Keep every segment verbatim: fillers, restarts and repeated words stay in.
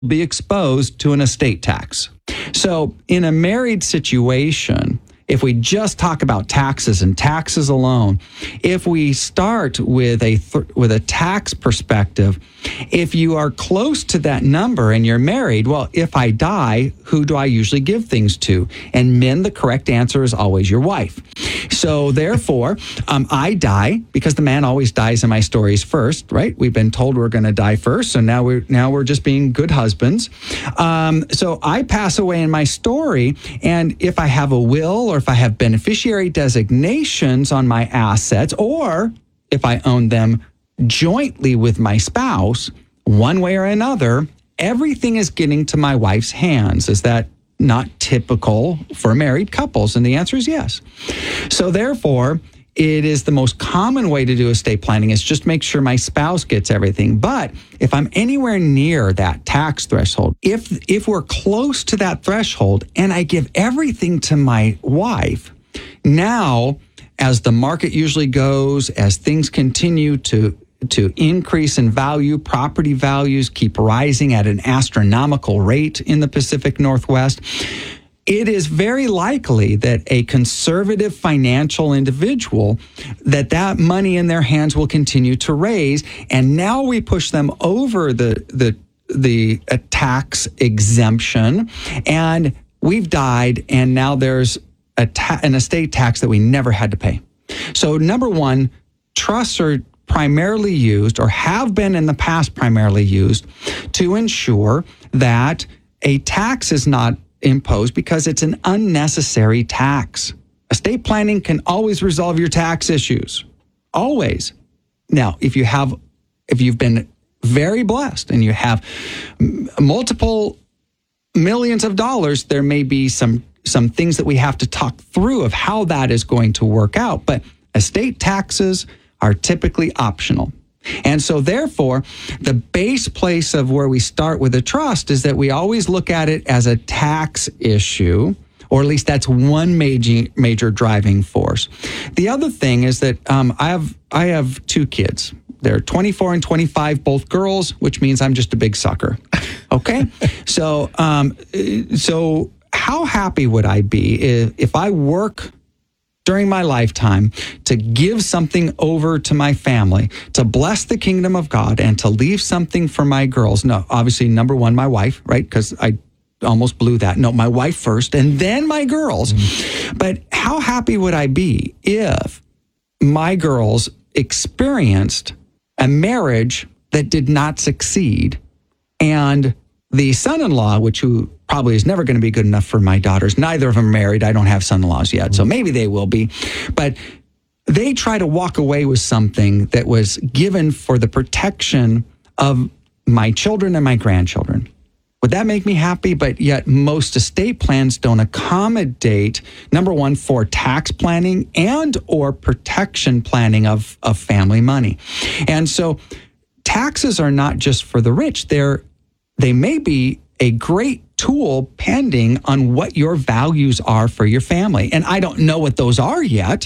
be exposed to an estate tax. So in a married situation, if we just talk about taxes and taxes alone, if we start with a th- with a tax perspective, if you are close to that number and you're married, well, if I die, who do I usually give things to? And men, the correct answer is always your wife. So therefore, um, I die because the man always dies in my stories first, right? We've been told we're going to die first, so now we're now we're just being good husbands. Um, so I pass away in my story, and if I have a will or if I have beneficiary designations on my assets, or if I own them jointly with my spouse, one way or another, everything is getting to my wife's hands. Is that not typical for married couples? And the answer is yes. So therefore, it is the most common way to do estate planning is just make sure my spouse gets everything. But if I'm anywhere near that tax threshold, if if we're close to that threshold and I give everything to my wife, now, as the market usually goes, as things continue to to increase in value, property values keep rising at an astronomical rate in the Pacific Northwest, it is very likely that a conservative financial individual, that that money in their hands will continue to raise. And now we push them over the, the, the uh, tax exemption, and we've died, and now there's a ta- an estate tax that we never had to pay. So number one, trusts are primarily used, or have been in the past primarily used, to ensure that a tax is not imposed because it's an unnecessary tax. Estate planning can always resolve your tax issues. Always. Now, if you have, if you've been very blessed and you have m- multiple millions of dollars, there may be some some things that we have to talk through of how that is going to work out. But estate taxes are typically optional. And so therefore, the base place of where we start with a trust is that we always look at it as a tax issue, or at least that's one major major driving force. The other thing is that um, I have I have two kids. They're twenty-four and twenty-five, both girls, which means I'm just a big sucker. Okay, so um, so how happy would I be if, if I work during my lifetime to give something over to my family, to bless the kingdom of God, and to leave something for my girls? No, obviously, number one, my wife, right? Because I almost blew that. No, my wife first, and then my girls. Mm-hmm. But how happy would I be if my girls experienced a marriage that did not succeed, and the son-in-law, which who probably is never going to be good enough for my daughters. Neither of them are married. I don't have son-in-laws yet, so maybe they will be. But they try to walk away with something that was given for the protection of my children and my grandchildren. Would that make me happy? But yet most estate plans don't accommodate, number one, for tax planning and or protection planning of, of family money. And so taxes are not just for the rich. They're They may be a great tool pending on what your values are for your family. And I don't know what those are yet,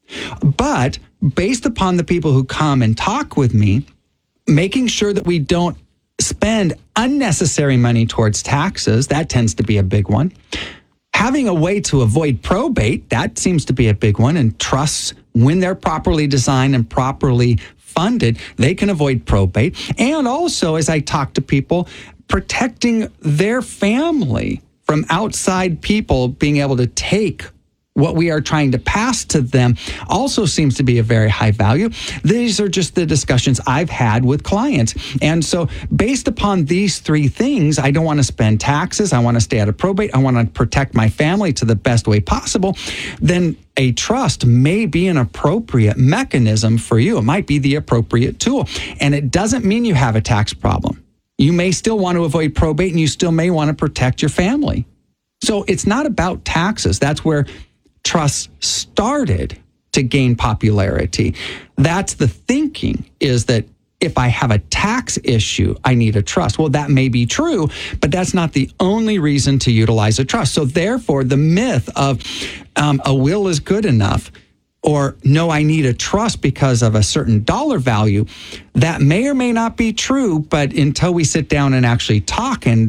but based upon the people who come and talk with me, making sure that we don't spend unnecessary money towards taxes, that tends to be a big one. Having a way to avoid probate, that seems to be a big one. And trusts, when they're properly designed and properly funded, they can avoid probate. And also, as I talk to people, protecting their family from outside people being able to take what we are trying to pass to them also seems to be a very high value. These are just the discussions I've had with clients. And so based upon these three things, I don't want to spend taxes. I want to stay out of probate. I want to protect my family to the best way possible. Then a trust may be an appropriate mechanism for you. It might be the appropriate tool. And it doesn't mean you have a tax problem. You may still want to avoid probate, and you still may want to protect your family. So it's not about taxes. That's where trusts started to gain popularity. That's the thinking, is that if I have a tax issue, I need a trust. Well, that may be true, but that's not the only reason to utilize a trust. So therefore, the myth of um, a will is good enough or no, I need a trust because of a certain dollar value, that may or may not be true. But until we sit down and actually talk and